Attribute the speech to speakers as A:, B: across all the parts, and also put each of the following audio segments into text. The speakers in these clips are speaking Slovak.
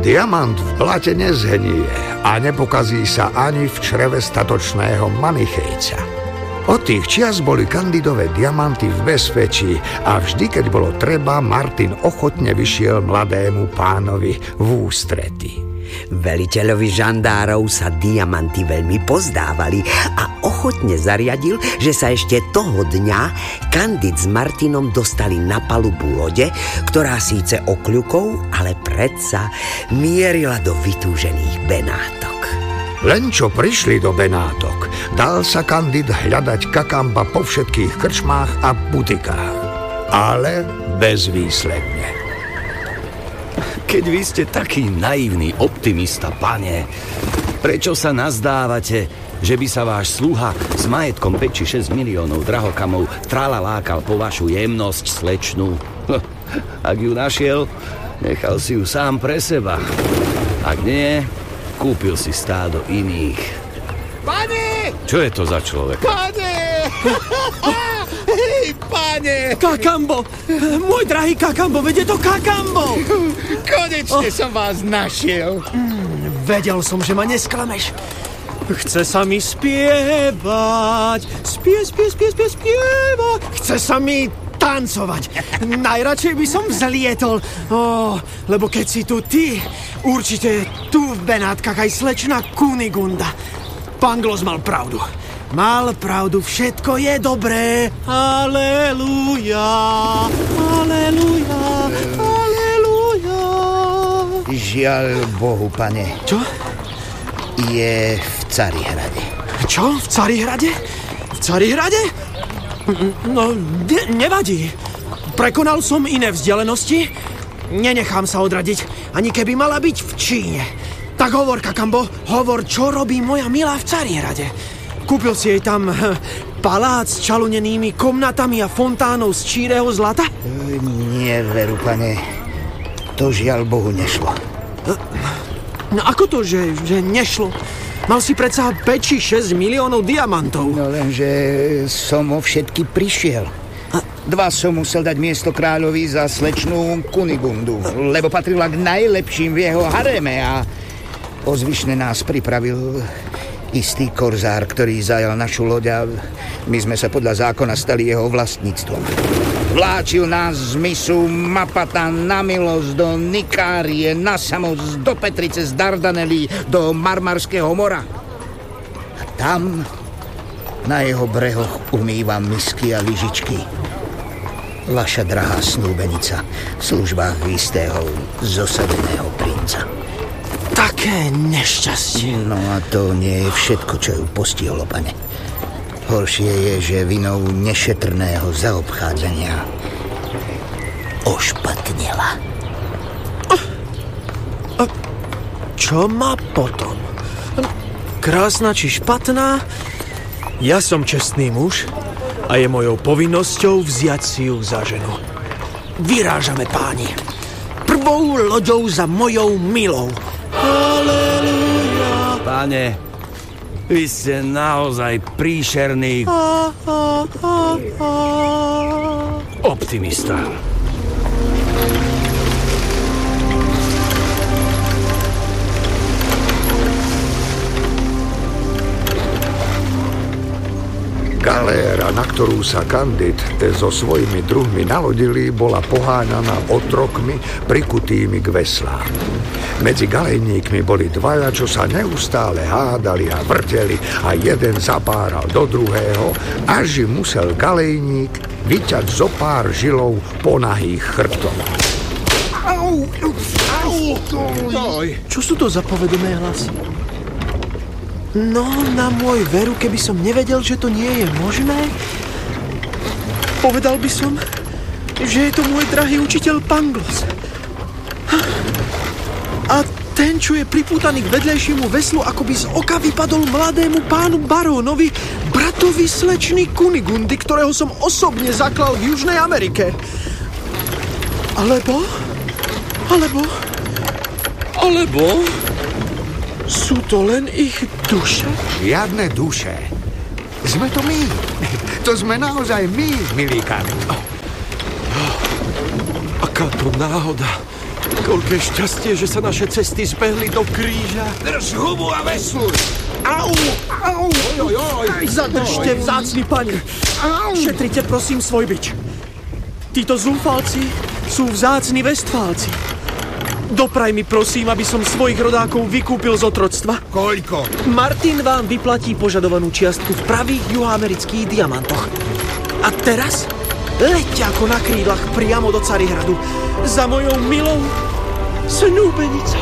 A: Diamant v blate nezhnie a nepokazí sa ani v čreve statočného manichejca. Od tých čias boli Candidové diamanty v bezpečí a vždy, keď bolo treba, Martin ochotne vyšiel mladému pánovi v ústrety.
B: Veliteľovi žandárov sa diamanty veľmi pozdávali a ochotne zariadil, že sa ešte toho dňa Candid s Martinom dostali na palubu lode, ktorá síce okľukou, ale predsa mierila do vytúžených Benátok.
A: Len čo prišli do Benátok, dal sa Candid hľadať Kakamba po všetkých krčmách a butikách, ale bezvýsledne.
C: Keď vy ste taký naivný optimista, pane, prečo sa nazdávate, že by sa váš sluha s majetkom 5 či 6 miliónov drahokamov lákal po vašu jemnosť slečnú? Ak ju našiel, nechal si ju sám pre seba. Ak nie, kúpil si stádo iných.
D: Pane!
C: Čo je to za človek?
D: Pane! Hej, pane!
E: Kakambo! Môj drahý Kakambo, veď je to Kakambo!
D: Konečne som vás našiel.
E: Vedel som, že ma nesklameš. Chce sa mi spievať. Spievať. Chce sa mi tancovať. Najradšej by som vzlietol. Lebo keď si tu ty, určite tu v Benátkach aj slečna Kunigunda. Pangloss mal pravdu. Mal pravdu, všetko je dobré. Aleluja, aleluja, aleluja.
F: Žiaľ Bohu, pane.
E: Čo?
F: Je v Carihrade.
E: Čo? V Carihrade? V Carihrade? No, nevadí. Prekonal som iné vzdialenosti. Nenechám sa odradiť, ani keby mala byť v Číne. Tak hovor, Kakambo, hovor, čo robí moja milá v Carihrade. Kúpil si jej tam palác s čalunenými komnatami a fontánou z číreho zlata?
F: Nie, veru, pane. To žiaľ Bohu nešlo.
E: No ako to, že nešlo? Mal si predsa 5 či 6 miliónov diamantov.
F: No lenže som o všetky prišiel. 2 som musel dať miesto kráľovi za slečnú Kunigundu, lebo patrila k najlepším v jeho haréme a o zvyšné nás pripravil istý korzár, ktorý zajal našu loď a my sme sa podľa zákona stali jeho vlastníctvom. Vláčil nás z mysu Mapatan na Milos do Nikárie, na Samos, do Petrice z Dardanelí, do Marmarského mora. A tam na jeho brehoch umýva misky a lyžičky vaša drahá snúbenica v službách istého zosadeného princa.
E: Také nešťastie.
F: No a to nie je všetko, čo ju postihlo, pane. Horšie je, že vinou nešetrného zaobchádzania ošpatnila.
E: Čo má potom? Krásna či špatná? Ja som čestný muž a je mojou povinnosťou vziať si ju za ženu. Vyrážame, páni. Prvou loďou za mojou milou. Halleluja.
C: Páne, vy ste naozaj príšerný optimista.
A: Galéra, na ktorú sa Candid so svojimi druhmi nalodili, bola poháňaná otrokmi prikutými k veslám. Medzi galejníkmi boli dvaja, čo sa neustále hádali a vrteli a jeden zapáral do druhého, až im musel galejník vyťať zo pár žilov ponahých chrbtov.
D: Au!
E: Čo sú to za povedomé hlasy? No, na môj veru, keby som nevedel, že to nie je možné, povedal by som, že je to môj drahý učiteľ Pangloss. A ten, čo je pripútaný k vedlejšiemu veslu, ako by z oka vypadol mladému pánu barónovi, bratovi slečny Kunigundy, ktorého som osobne zaklal v Južnej Amerike. Alebo... Sú to len ich duše?
A: Žiadne duše. Sme to my. To sme naozaj my, milí Candid.
E: Aká to náhoda. Koľké šťastie, že sa naše cesty zbehli do kríža.
D: Drž hubu a vesluj!
E: Au! Au! Zadržte, vzácni pani. Šetrite, prosím, svoj bič. Títo zúfalci sú vzácni Vestfálci. Dopraj mi, prosím, aby som svojich rodákov vykúpil z otroctva.
D: Koľko?
E: Martin vám vyplatí požadovanú čiastku v pravých juhoamerických diamantoch. A teraz leďte ako na krídlach priamo do Carihradu za mojou milou snúbenicou.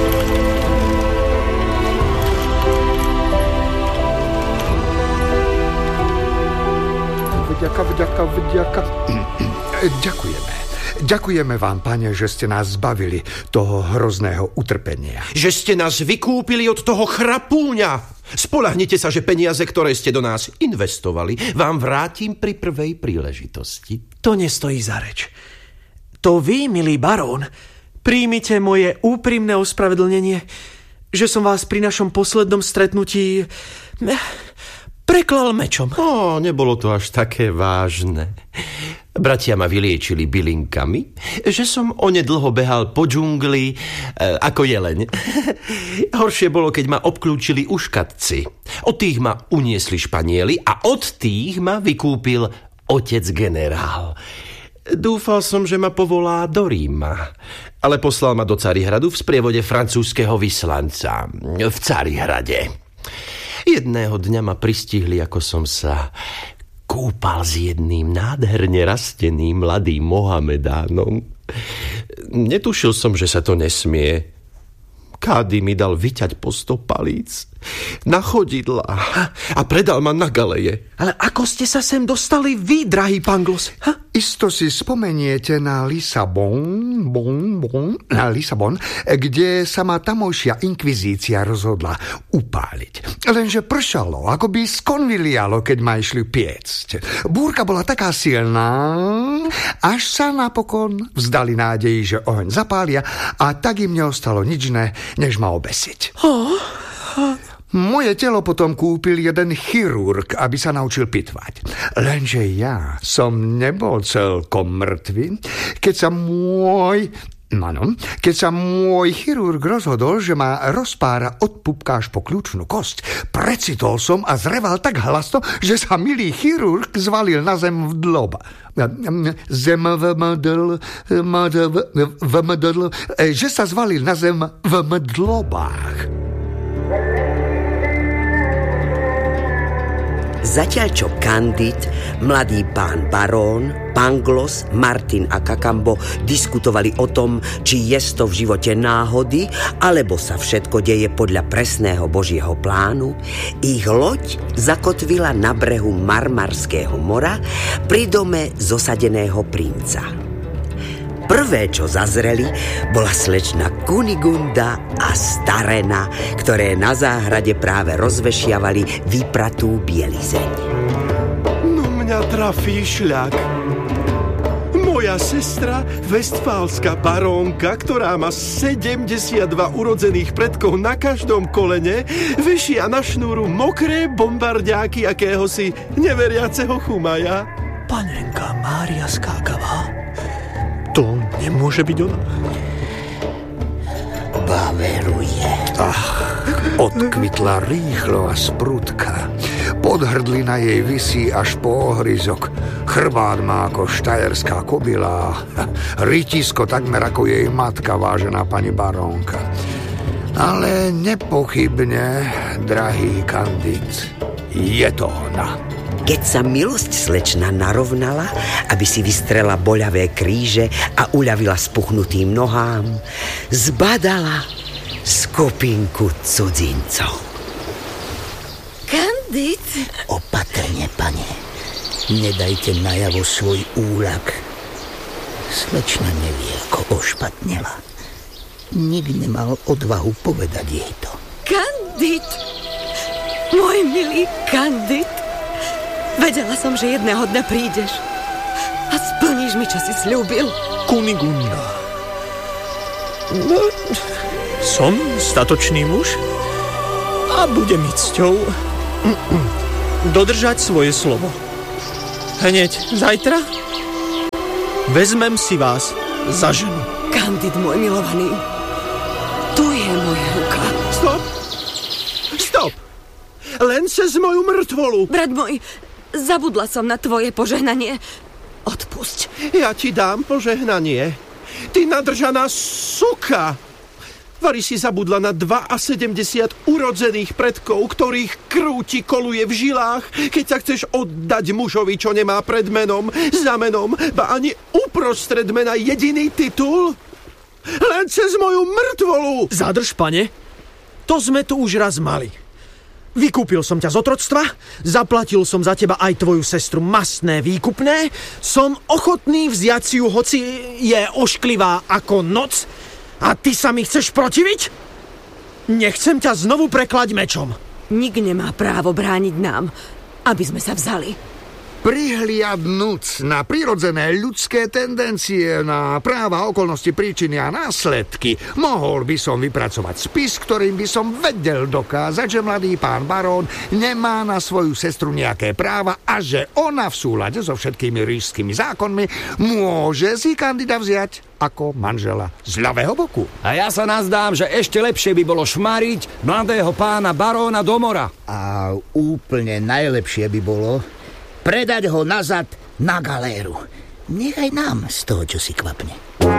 A: Vďaka. Ďakujeme. Ďakujeme vám, pane, že ste nás zbavili toho hrozného utrpenia.
G: Že ste nás vykúpili od toho chrapúňa. Spoľahnite sa, že peniaze, ktoré ste do nás investovali, vám vrátim pri prvej príležitosti.
E: To nestojí za reč. To vy, milý barón, príjmite moje úprimné ospravedlnenie, že som vás pri našom poslednom stretnutí preklal mečom.
G: Nebolo to až také vážne. Bratia ma vyliečili bylinkami, že som onedlho behal po džungli ako jeleň. Horšie bolo, keď ma obklúčili uškatci. Od tých ma uniesli Španieli a od tých ma vykúpil otec generál. Dúfal som, že ma povolá do Ríma, ale poslal ma do Carihradu v sprievode francúzskeho vyslanca v Carihrade. Jedného dňa ma pristihli, ako som sa kúpal s jedným nádherne rasteným mladým Mohamedánom. Netušil som, že sa to nesmie. Kády mi dal vyťať po 100 palíc na chodidlá a predal ma na galeje.
E: Ale ako ste sa sem dostali vy, drahý Pangloss?
A: Isto si spomeniete na Lisabon, kde sa ma tamojšia inkvizícia rozhodla upáliť. Lenže pršalo, ako by skonvilialo, keď ma išli piecť. Búrka bola taká silná, až sa napokon vzdali nádeji, že oheň zapália, a tak im neostalo nič iné, než ma obesiť. Moje telo potom kúpil jeden chirurg, aby sa naučil pitvať. Lenže ja som nebol celkom mŕtvy, keď sa môj chirurg rozhodol, že ma rozpára od pupka až po kľúčnú kosť. Precitol som a zreval tak hlasno, že sa milý chirurg zvalil na zem v dloba. Že sa zvalil na zem v mdlobách.
B: Zatiaľ čo Candid, mladý pán barón, Pangloss, Martin a Cacambo diskutovali o tom, či je to v živote náhody, alebo sa všetko deje podľa presného Božieho plánu, ich loď zakotvila na brehu Marmarského mora pri dome zosadeného princa. Prvé, čo zazreli, bola slečna Kunigunda a starena, ktoré na záhrade práve rozvešiavali vypratú bielizeň.
G: No mňa trafí šľak. Moja sestra, vestfálska barónka, ktorá má 72 urodzených predkov na každom kolene, vešia na šnúru mokré bombardiáky akéhosi neveriaceho chumaja.
E: Panenka Mária Skákavá. To nemôže byť ona.
F: Baveruje.
A: Odkvitla rýchlo a sprúdka. Podhrdlina jej visí až po ohryzok. Chrbát má ako štajerská kobila. Rytisko takmer ako jej matka, vážená pani barónka. Ale nepochybne, drahý Candid, je to ona.
B: Keď sa milosť slečna narovnala, aby si vystrela boľavé kríže a uľavila spuchnutým nohám, zbadala skupinku cudzincov.
H: Candid?
F: Opatrne, pane. Nedajte najavo svoj úľak. Slečna nevie, ako ošpatnela. Nik nemal odvahu povedať jej to.
H: Candid! Môj milý Candid! Vedela som, že jedného dňa prídeš a splníš mi, čo si sľúbil.
E: Kunigunda. No, som statočný muž a bude mi cťou dodržať svoje slovo. Hneď zajtra vezmem si vás za ženu.
H: Kandid, môj milovaný. Tu je moja ruka.
E: Stop! Len cez moju mŕtvolu.
H: Brat môj, zabudla som na tvoje požehnanie. Odpusť.
E: Ja ti dám požehnanie. Ty nadržaná suka. Vari si zabudla na 72 urodzených predkov, ktorých krv ti koluje v žilách, keď sa chceš oddať mužovi, čo nemá pred menom, za menom, ba ani uprostred mena jediný titul? Len cez moju mŕtvolu!
I: Zadrž, pane. To sme tu už raz mali. Vykúpil som ťa z otroctva, zaplatil som za teba aj tvoju sestru mastné výkupné, som ochotný vziať si ju, hoci je ošklivá ako noc, a ty sa mi chceš protiviť? Nechcem ťa znovu preklať mečom.
H: Nik nemá právo brániť nám, aby sme sa vzali.
A: Prihliadnúc na prirodzené ľudské tendencie, na práva, okolnosti, príčiny a následky, mohol by som vypracovať spis, ktorým by som vedel dokázať, že mladý pán barón nemá na svoju sestru nejaké práva a že ona v súlade so všetkými ríšskými zákonmi môže si Kandida vziať ako manžela z ľavého boku.
C: A ja sa nazdám, že ešte lepšie by bolo šmariť mladého pána baróna do mora.
F: A úplne najlepšie by bolo predať ho nazad na galéru. Nechaj nám z toho, čo si kvapne.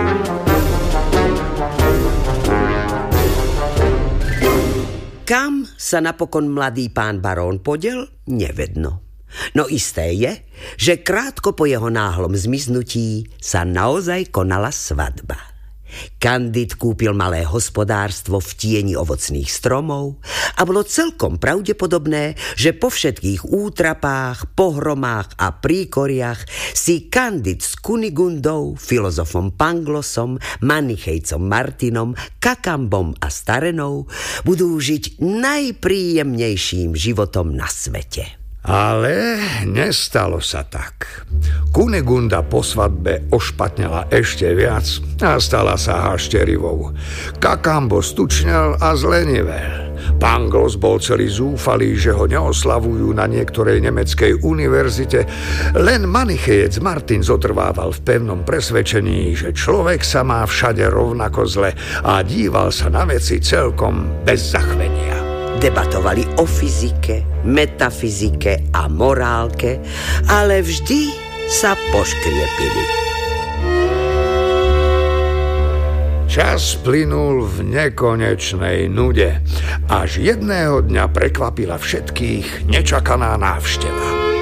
B: Kam sa napokon mladý pán barón podiel, nevedno. No isté je, že krátko po jeho náhlom zmiznutí sa naozaj konala svadba. Kandid kúpil malé hospodárstvo v tieni ovocných stromov a bolo celkom pravdepodobné, že po všetkých útrapách, pohromách a príkoriach si Kandid s Kunigundou, filozofom Panglosom, manichejcom Martinom, Kakambom a Starenou budú žiť najpríjemnejším životom na svete.
A: Ale nestalo sa tak. Kunigunda po svadbe ošpatnela ešte viac a stala sa hašterivou. Kakambo stučnel a zlenivel. Panglos bol celý zúfalý, že ho neoslavujú na niektorej nemeckej univerzite. Len manichejec Martin zotrvával v pevnom presvedčení, že človek sa má všade rovnako zle a díval sa na veci celkom bez zachvenia.
B: Debatovali o fyzike, metafyzike a morálke, ale vždy sa poškriepili.
A: Čas plynul v nekonečnej nude, až jedného dňa prekvapila všetkých nečakaná návšteva.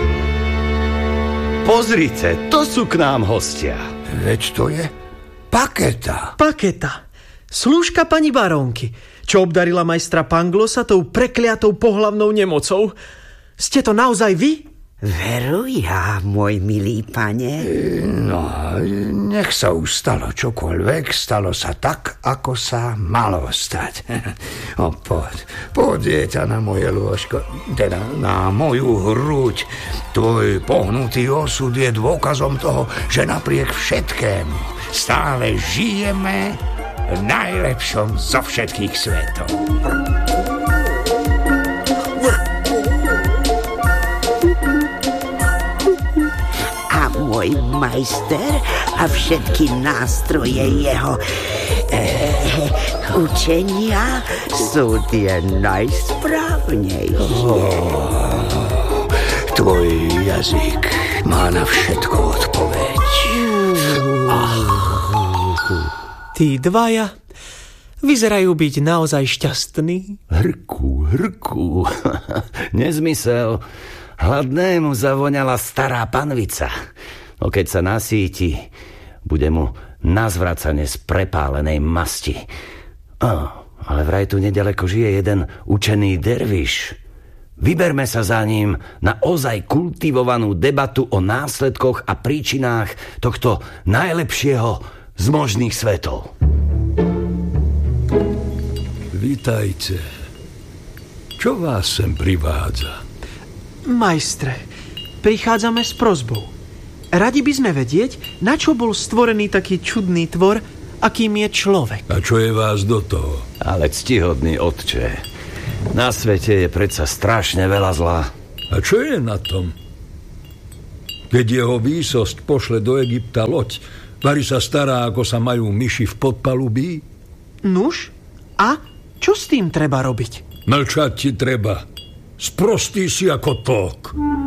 C: Pozrite, to sú k nám hostia.
A: Veď to je Paketa.
I: Paketa, slúžka pani barónky, čo obdarila majstra Panglosa tou prekliatou pohlavnou nemocou. Ste to naozaj vy?
B: Veru ja, môj milý pane.
A: No, nech sa už stalo čokoľvek, stalo sa tak, ako sa malo stať. Poď dieťa na moje lôžko, teda na moju hruď. Tvoj pohnutý osud je dôkazom toho, že napriek všetkému stále žijeme v najlepšom zo všetkých svetov.
B: A môj majster a všetky nástroje jeho učenia sú tie najsprávnejšie.
A: Tvoj jazyk má na všetko odpoveď.
I: Tí dvaja vyzerajú byť naozaj šťastní.
C: Hrku. Nezmysel. Hladnému zavoňala stará panvica. No keď sa nasíti, bude mu na zvracanie z prepálenej masti. Ale vraj tu nedaleko žije jeden učený derviš. Vyberme sa za ním na ozaj kultivovanú debatu o následkoch a príčinách tohto najlepšieho z možných svetov.
J: Vítajte. Čo vás sem privádza?
I: Majstre, prichádzame s prosbou. Radi by sme vedieť, na čo bol stvorený taký čudný tvor, akým je človek.
J: A čo je vás do toho?
C: Ale ctihodný otče, na svete je predsa strašne veľa zla.
J: A čo je na tom? Keď jeho výsosť pošle do Egypta loď, Mari sa stará, ako sa majú myši v podpalubí.
I: Nuž? A čo s tým treba robiť?
J: Mlčať ti treba. Sprostý si ako tok.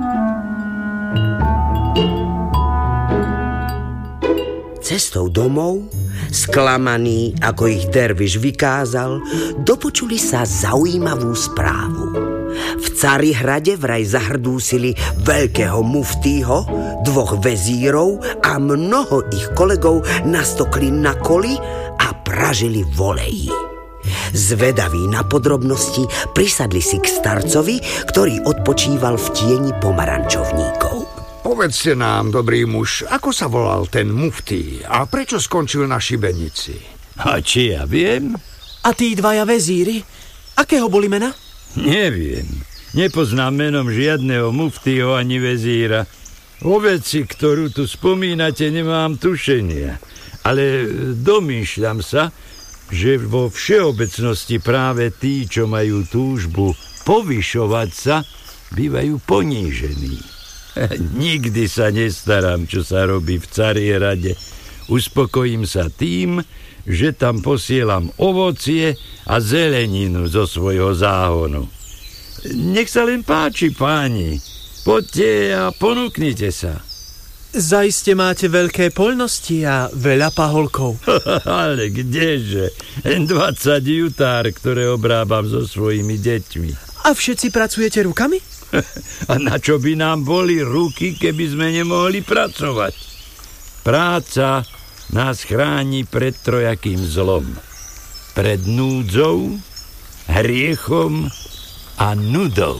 B: Cestou domov, sklamaný, ako ich derviš vykázal, dopočuli sa zaujímavú správu. V Carihrade vraj zahrdúsili veľkého muftího, 2 vezírov a mnoho ich kolegov nastokli na koli a pražili v oleji. Zvedaví na podrobnosti prisadli si k starcovi, ktorý odpočíval v tieni pomarančovníkov.
A: Povedzte nám, dobrý muž, ako sa volal ten muftí a prečo skončil na šibenici?
K: A či ja viem?
I: A tí 2 vezíri? Akého boli mena?
K: Neviem. Nepoznám menom žiadneho muftího ani vezíra. O veci, ktorú tu spomínate, nemám tušenia. Ale domýšľam sa, že vo všeobecnosti práve tí, čo majú túžbu povyšovať sa, bývajú ponížení. Nikdy sa nestaram, čo sa robí v Carihrade. Uspokojím sa tým, že tam posielam ovocie a zeleninu zo svojho záhonu. Nech sa len páči, páni. Poďte a ponúknite sa.
I: Zaiste máte veľké poľnosti a veľa paholkov.
K: Ale kdeže? 20 jutár, ktoré obrábam so svojimi deťmi.
I: A všetci pracujete rukami?
K: A na čo by nám boli ruky, keby sme nemohli pracovať? Práca nás chráni pred trojakým zlom. Pred núdzou, hriechom a nudou.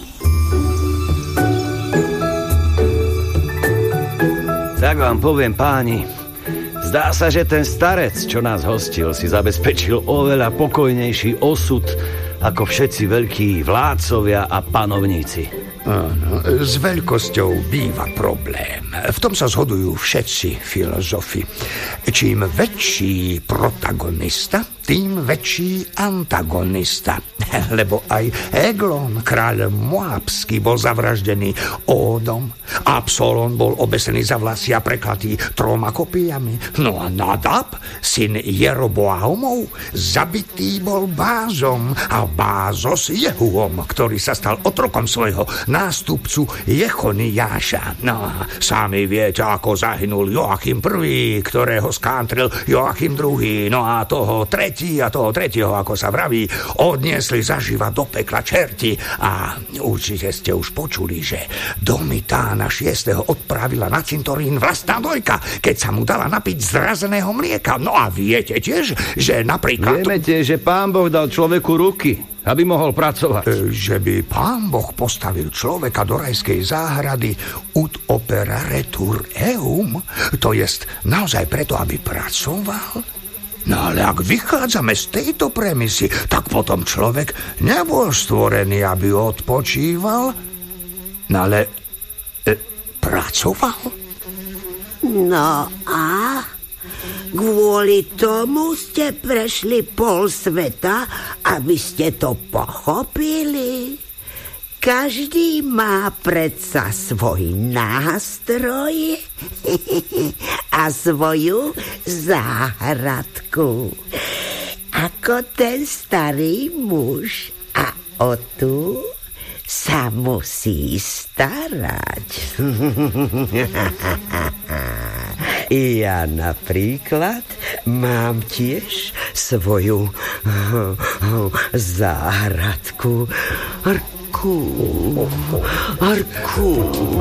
C: Tak vám poviem, páni, zdá sa, že ten starec, čo nás hostil, si zabezpečil oveľa pokojnejší osud ako všetci veľkí vládcovia a panovníci.
A: Áno, s veľkosťou býva problém. V tom sa zhodujú všetci filozofi. Čím väčší protagonista, tým väčší antagonista. Lebo aj Eglon, kráľ Moabský, bol zavraždený Ódom. Absolon bol obesený za vlasy a preklatý 3 kopijami. No a Nadab, syn Jeroboamov, zabitý bol Bázom a Bázos Jehuom, ktorý sa stal otrokom svojho nástupcu Jechoniáša. No a sami viete, ako zahynul Joachim I, ktorého skántril Joachim II. No a toho tretieho, ako sa vraví, odniesli zaživa do pekla čerti. A určite ste už počuli, že Domitána 6. odpravila na cintorín vlastná dojka, keď sa mu dala napiť zrazeného mlieka. No a viete tiež, že napríklad...
C: Vieme tiež, že Pán Boh dal človeku ruky, aby mohol pracovať.
A: Že by Pán Boh postavil človeka do rajskej záhrady ut operaretur eum, to jest naozaj preto, aby pracoval? No ale ak vychádzame z tejto premisy, tak potom človek nebol stvorený, aby odpočíval, no ale pracoval.
B: No a kvôli tomu ste prešli pol sveta, aby ste to pochopili. Každý má predsa svoj nástroj a svoju záhradku. Ako ten starý muž. A o tú sa musí starať. Ja napríklad mám tiež svoju záhradku. Arku.